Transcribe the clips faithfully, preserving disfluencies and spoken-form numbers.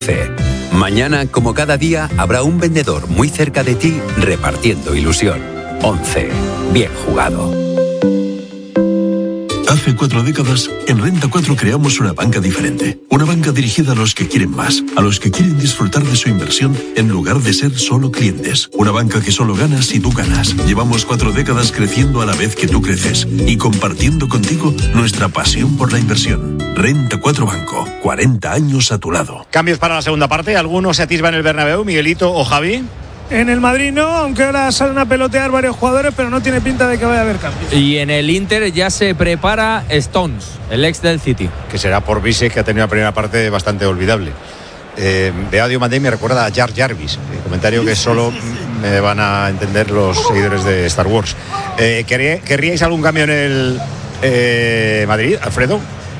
Mañana, como cada día, habrá un vendedor muy cerca de ti repartiendo ilusión. once. Bien jugado. Hace cuatro décadas, en Renta cuatro creamos una banca diferente. Una banca dirigida a los que quieren más, a los que quieren disfrutar de su inversión en lugar de ser solo clientes. Una banca que solo gana si tú ganas. Llevamos cuatro décadas creciendo a la vez que tú creces y compartiendo contigo nuestra pasión por la inversión. Renta cuatro Banco, cuarenta años a tu lado. Cambios para la segunda parte. ¿Alguno se atisba en el Bernabéu, Miguelito o Javi? En el Madrid no, aunque ahora salen a pelotear varios jugadores, pero no tiene pinta de que vaya a haber cambios. Y en el Inter ya se prepara Stones, el ex del City. Que será por Bisek, que ha tenido una primera parte bastante olvidable. Eh, veo a Diomandé y me recuerda a Jar Jarvis, eh, comentario que solo me van a entender los seguidores de Star Wars. Eh, ¿Querríais algún cambio en el eh, Madrid, Alfredo?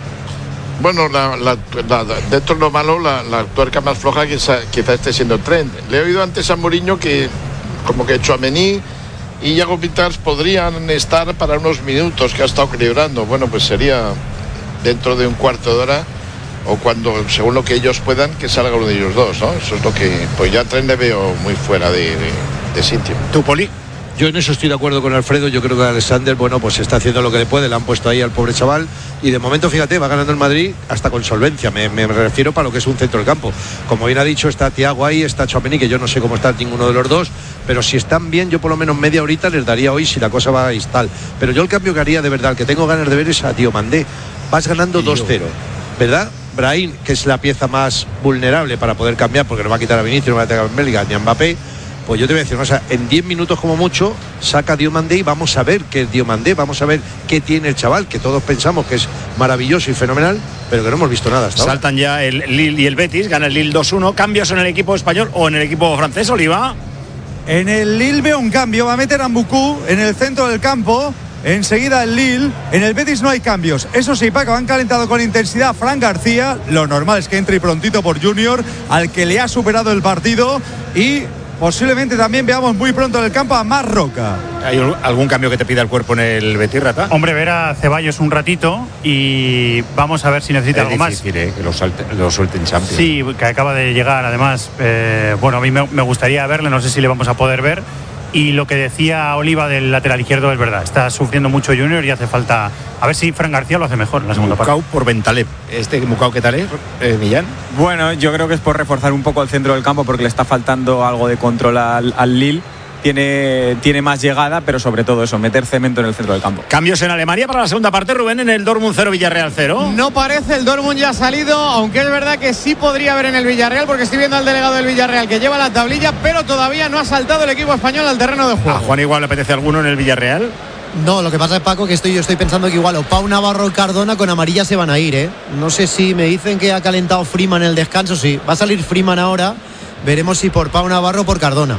Bueno, la, la, la, dentro de lo malo, la, la tuerca más floja quizá, quizá esté siendo el tren. Le he oído antes a Mourinho que como que Tchouaméni y Iago Vitars podrían estar para unos minutos que ha estado equilibrando. Bueno, pues sería dentro de un cuarto de hora o cuando, según lo que ellos puedan, que salga uno de ellos dos, ¿no? Eso es lo que, pues ya el tren le veo muy fuera de, de, de sitio. ¿Tú, Poli? Yo en eso estoy de acuerdo con Alfredo. Yo creo que Alexander, bueno, pues está haciendo lo que le puede. Le han puesto ahí al pobre chaval. Y de momento, fíjate, va ganando el Madrid hasta con solvencia. Me, me refiero para lo que es un centro del campo. Como bien ha dicho, está Thiago ahí, está Tchouaméni, que yo no sé cómo está ninguno de los dos. Pero si están bien, yo por lo menos media horita les daría hoy si la cosa va a ir tal. Pero yo el cambio que haría de verdad, el que tengo ganas de ver es a Diomandé. Vas ganando dos cero, ¿verdad? Brahim, que es la pieza más vulnerable para poder cambiar, porque no va a quitar a Vinicius, no va a quitar a Bellingham ni a Mbappé. Pues yo te voy a decir, o sea, en diez minutos como mucho saca Diomandé y vamos a ver qué es Diomandé, vamos a ver qué tiene el chaval, que todos pensamos que es maravilloso y fenomenal, pero que no hemos visto nada hasta ahora. Saltan ya el Lille y el Betis, gana el Lille dos uno. ¿Cambios en el equipo español o en el equipo francés, Oliva? En el Lille veo un cambio, va a meter a Mbuku en el centro del campo. Enseguida el Lille. En el Betis no hay cambios. Eso sí, Paco, han calentado con intensidad Fran García. Lo normal es que entre prontito por Junior, al que le ha superado el partido. Y posiblemente también veamos muy pronto en el campo a Marc Roca. ¿Hay algún cambio que te pida el cuerpo en el Betis, Rata? Hombre, ver a Ceballos un ratito y vamos a ver si necesita es algo difícil, más. Eh, que lo, salte, lo suelten Champions. Sí, que acaba de llegar, además. Eh, bueno, a mí me, me gustaría verle, no sé si le vamos a poder ver. Y lo que decía Oliva del lateral izquierdo es verdad, está sufriendo mucho Junior y hace falta, a ver si Fran García lo hace mejor en la segunda parte. Mukau por Bentaleb. ¿Este Mukau qué tal es, eh, Millán? Bueno, yo creo que es por reforzar un poco el centro del campo porque le está faltando algo de control al, al Lille. Tiene, tiene más llegada, pero sobre todo eso, meter cemento en el centro del campo. Cambios en Alemania para la segunda parte, Rubén, en el Dortmund cero, Villarreal cero. No parece, el Dortmund ya ha salido, aunque es verdad que sí podría haber en el Villarreal, porque estoy viendo al delegado del Villarreal que lleva la tablilla, pero todavía no ha saltado el equipo español al terreno de juego. ¿A Juan igual le apetece alguno en el Villarreal? No, lo que pasa es, Paco, que estoy, yo estoy pensando que igual o Pau Navarro o Cardona con amarilla se van a ir, ¿eh? No sé si me dicen que ha calentado Freeman en el descanso, sí. Va a salir Freeman ahora, veremos si por Pau Navarro o por Cardona.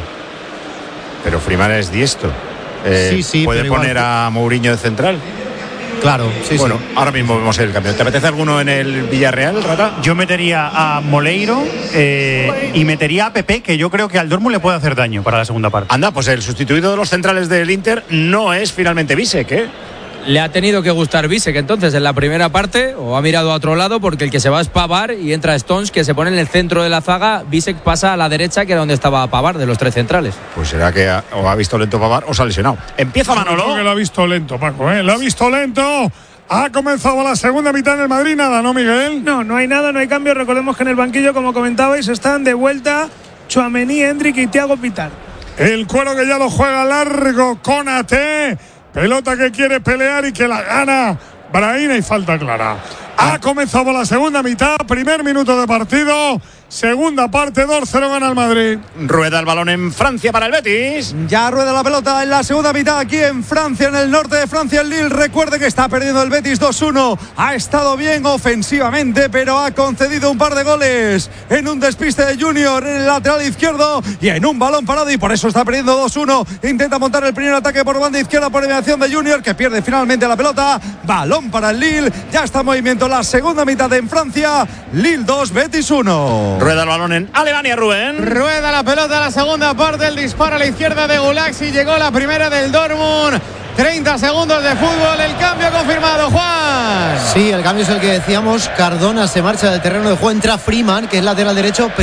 Pero Freeman es diestro. Eh, sí, sí, ¿Puede poner igual a Mourinho de central? Claro, sí, bueno, sí. Ahora mismo vemos el cambio. ¿Te apetece alguno en el Villarreal, Rata? Yo metería a Moleiro eh, y metería a Pepe, que yo creo que al Dortmund le puede hacer daño para la segunda parte. Anda, pues el sustituido de los centrales del Inter no es finalmente Bisek, ¿eh? Le ha tenido que gustar Bisek entonces en la primera parte, o ha mirado a otro lado, porque el que se va es Pavard y entra Stones, que se pone en el centro de la zaga. Bisek pasa a la derecha, que era donde estaba Pavard, de los tres centrales. Pues será que ha, o ha visto lento Pavard o se ha lesionado. Empieza Manolo. Creo que lo ha visto lento, Paco, ¿eh? Lo ha visto lento. Ha comenzado la segunda mitad en el Madrid, nada, ¿no, Miguel? No, no hay nada, no hay cambio. Recordemos que en el banquillo, como comentabais, están de vuelta Tchouaméni, Endrick y Thiago Pittar. El Cuero que ya lo juega largo, Konaté. Pelota que quiere pelear y que la gana Brahim y falta clara. Ha comenzado la segunda mitad, primer minuto de partido. Segunda parte, dos cero gana el Madrid. Rueda el balón en Francia para el Betis. Ya rueda la pelota en la segunda mitad aquí en Francia, en el norte de Francia, el Lille. Recuerde que está perdiendo el Betis dos uno. Ha estado bien ofensivamente, pero ha concedido un par de goles en un despiste de Junior en el lateral izquierdo y en un balón parado, y por eso está perdiendo dos uno. Intenta montar el primer ataque por banda izquierda por mediación de Junior, que pierde finalmente la pelota. Balón para el Lille. Ya está en movimiento la segunda mitad en Francia. Lille dos, Betis uno. Rueda el balón en Alemania, Rubén. Rueda la pelota a la segunda parte, el disparo a la izquierda de Gulaxi, llegó la primera del Dortmund. treinta segundos de fútbol, el cambio confirmado, Juan. Sí, el cambio es el que decíamos. Cardona se marcha del terreno de juego, entra Freeman, que es lateral derecho.